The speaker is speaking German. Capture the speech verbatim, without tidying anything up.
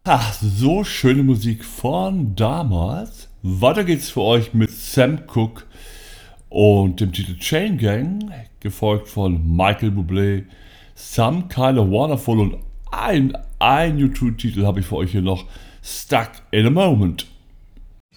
Ach, so schöne Musik von damals. Weiter geht's für euch mit Sam Cooke und dem Titel Chain Gang, gefolgt von Michael Bublé, Some Kind of Wonderful und ein, ein YouTube-Titel habe ich für euch hier noch, Stuck in a Moment.